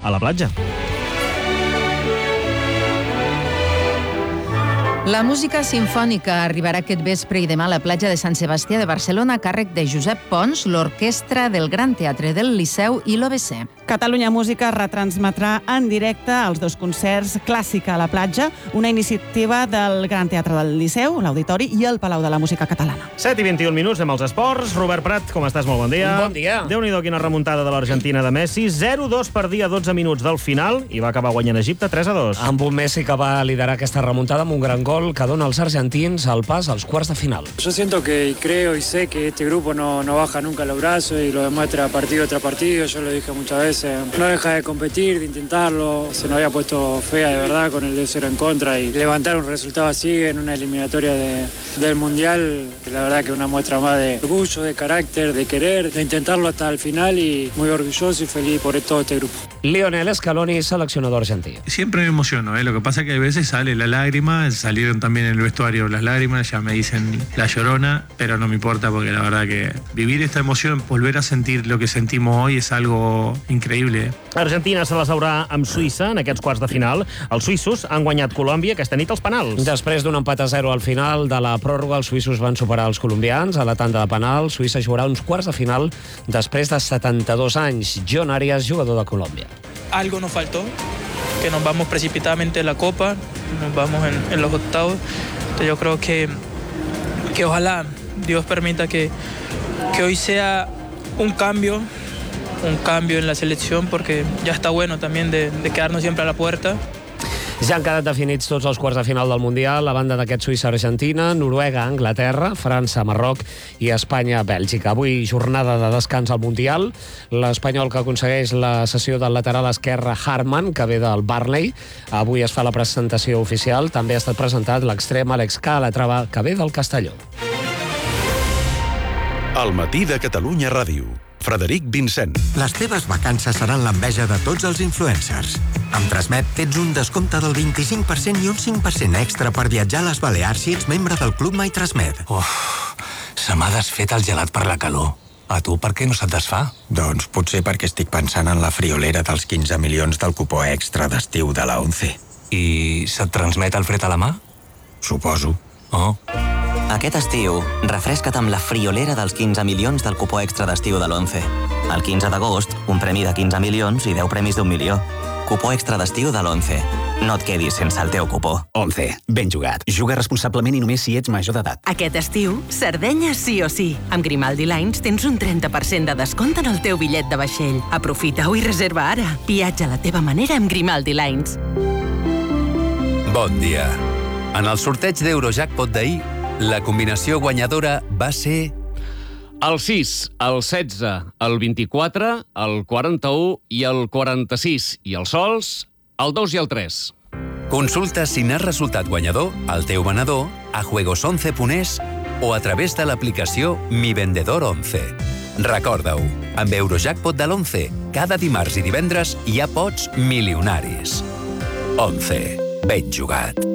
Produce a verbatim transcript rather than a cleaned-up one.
a la platja. La música simfònica arribarà aquest vespre i demà a la platja de Sant Sebastià de Barcelona a càrrec de Josep Pons, l'orquestra del Gran Teatre del Liceu i l'O B C. Catalunya Música retransmetrà en directe els dos concerts Clàssica a la platja, una iniciativa del Gran Teatre del Liceu, l'Auditori i el Palau de la Música Catalana. set i vint-i-un minuts, anem als esports. Robert Prat, com estàs? Molt bon dia. Bon dia. Déu-n'hi-do, quina remuntada de l'Argentina de Messi. zero dos per dir a dotze minuts del final i va acabar guanyant Egipte tres a dos. Amb un Messi que va liderar aquesta remuntada amb un gran gol que dona als argentins el pas als quarts de final. Yo siento que y creo y sé que este grupo no, no baja nunca los brazos y lo demuestra partido tras partido. Yo lo dije muchas veces. No deja de competir, de intentarlo. Se nos había puesto fea de verdad con el dos cero en contra y levantar un resultado así en una eliminatoria de, del Mundial, la verdad que una muestra más de orgullo, de carácter, de querer, de intentarlo hasta el final y muy orgulloso y feliz por todo este grupo. Lionel Scaloni, seleccionador argentino. Siempre me emociono, ¿eh? Lo que pasa es que a veces sale la lágrima, salieron también en el vestuario las lágrimas, ya me dicen la llorona, pero no me importa porque la verdad que vivir esta emoción, volver a sentir lo que sentimos hoy es algo increíble. Argentina se les haurà amb Suïssa en aquests quarts de final. Els suïssos han guanyat Colòmbia aquesta nit als penals. Després d'un empat a zero al final de la pròrroga, els suïssos van superar els colombians a la tanda de penal. Suïssa jugarà uns quarts de final després de setanta-dos anys. John Arias, jugador de Colòmbia. Algo nos faltó, que nos vamos precipitadamente en la Copa, nos vamos en, en los octavos. Entonces yo creo que, que ojalá Dios permita que, que hoy sea un cambio, un cambio en la selección, porque ya está bueno también de, de quedarnos siempre a la puerta. Ja han quedat definits tots els quarts de final del Mundial, a banda d'aquest Suïssa-Argentina, Noruega-Anglaterra, França-Marroc i Espanya-Bèlgica. Avui jornada de descans al Mundial. L'espanyol que aconsegueix la cessió del lateral esquerre Harman, que ve del Burnley. Avui es fa la presentació oficial. També ha estat presentat l'extrem Alex Calatrava, que ve del Castelló. Al matí de Catalunya Ràdio. Frederic Vincent. Les teves vacances seran l'enveja de tots els influencers. Amb Transmet tens un descompte del vint-i-cinc per cent i un cinc per cent extra per viatjar a les Balears si ets membre del Club My Transmet. Uf, se m'ha desfet el gelat per la calor. A tu per què no se't desfà? Doncs potser perquè estic pensant en la friolera dels quinze milions del cupó extra d'estiu de la ONCE. I se't transmet el fred a la mà? Suposo. Oh. Aquest estiu, refresca't amb la friolera dels quinze milions del cupó extra d'estiu de l'ONCE. El quinze d'agost, un premi de quinze milions i deu premis d'un milió. Cupó extra d'estiu de l'ONCE. No et quedis sense el teu cupó. ONCE. Ben jugat. Juga responsablement i només si ets major d'edat. Aquest estiu, Sardenya sí o sí. Amb Grimaldi Lines tens un trenta per cent de descompte en el teu bitllet de vaixell. Aprofita-ho i reserva ara. Viatja a la teva manera amb Grimaldi Lines. Bon dia. En el sorteig d'Eurojackpot d'ahir, la combinació guanyadora va ser... El sis, el setze, el vint-i-quatre, el quaranta-u i el quaranta-sis. I els sols, el dos i el tres. Consulta si n'has resultat guanyador al teu venedor a juegos once punt es o a través de l'aplicació Mi Vendedor once. Recorda-ho, amb Eurojackpot de l'once, cada dimarts i divendres hi ha pots milionaris. once. Ben jugat.